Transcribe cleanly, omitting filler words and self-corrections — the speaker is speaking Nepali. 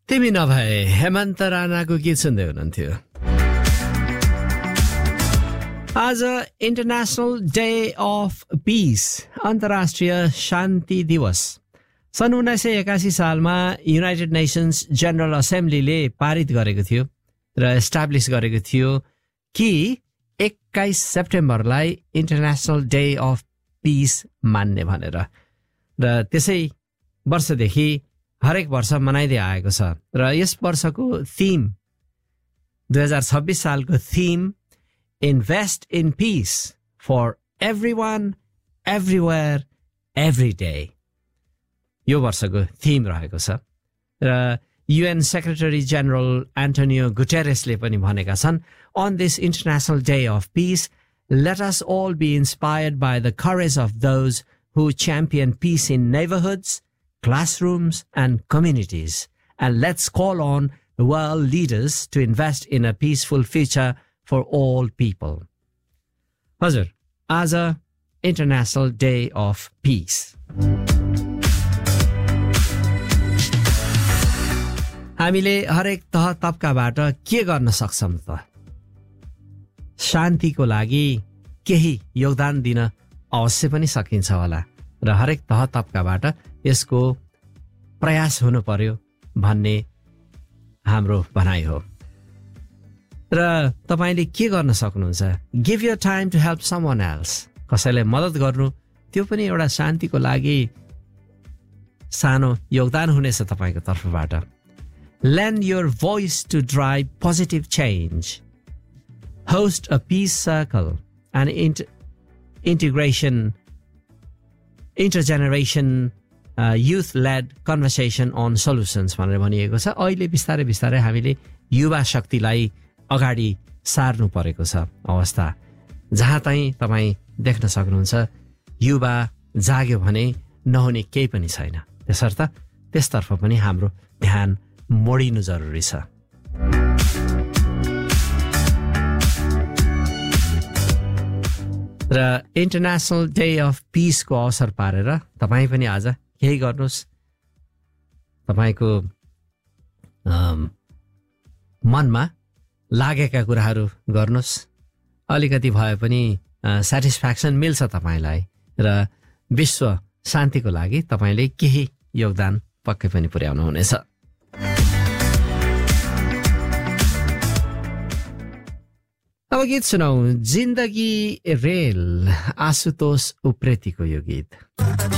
तिमी नभए हेमन्त राणाको गीत सुन्दै हुनुहुन्थ्यो। आज इन्टरनेसनल डे अफ पिस, अन्तर्राष्ट्रिय शान्ति दिवस। सन् 1981 सालमा युनाइटेड नेसन्स जनरल असेम्ब्लीले पारित गरेको थियो र एस्टाब्लिस गरेको थियो कि 21 सेप्टेम्बरलाई इन्टरनेसनल डे अफ पिस मान्ने भनेर, र त्यसै वर्षदेखि हरेक वर्ष मनाइदै आएको छ। र यस वर्षको थिम 2026 सालको theme invest in piece for everyone everywhere every day यो वर्षको थिम रहेको छ। र UN सेक्रेटरी जनरल एन्टोनियो गुटेरेसले पनि भनेका छन्, On this International Day of Peace, let us all be inspired by the courage of those who champion peace in neighborhoods, classrooms and communities, and let's call on world leaders to invest in a peaceful future for all people. हजुर, आज International Day of Peace. हामीले हरेक तह तबकाबाट के गर्न सक्छौं त? शान्तिको लागि केही योगदान दिन अवश्य पनि सकिन्छ होला, र हरेक तह तबकाबाट यसको प्रयास हुनु पर्यो भन्ने हाम्रो भनाइ हो। र तपाईले के गर्न सक्नुहुन्छ? Give your time to help someone else. कसैलाई मद्दत गर्नु, त्यो पनि एउटा शान्तिको लागि सानो योगदान हुनेछ तपाईको तर्फबाट। Lend your voice to drive positive change. Host a peace circle and intergeneration youth-led conversation on solutions भनेर भनिएको छ। अहिले बिस्तारै बिस्तारै हामीले युवा शक्तिलाई अगाडि सार्नु परेको छ अवस्था। जहाँ चाहिँ तपाईँ देख्न सक्नुहुन्छ, युवा जाग्यो भने नहुने केही पनि छैन। त्यसर्थ त्यसतर्फ पनि हाम्रो ध्यान मोडिनु जरुरी छ। र इन्टरनेसनल डे अफ पिसको अवसर पारेर तपाईँ पनि आज केही गर्नुहोस्। तपाईँको मनमा लागेका कुराहरू गर्नुहोस्। अलिकति भए पनि सेटिस्फ्याक्सन मिल्छ तपाईँलाई, र विश्व शान्तिको लागि तपाईँले केही योगदान पक्कै पनि पुर्याउनु हुनेछ। अब गीत सुनाऊ, जिन्दगी रेल, आशुतोष उप्रेतीको यो गीत।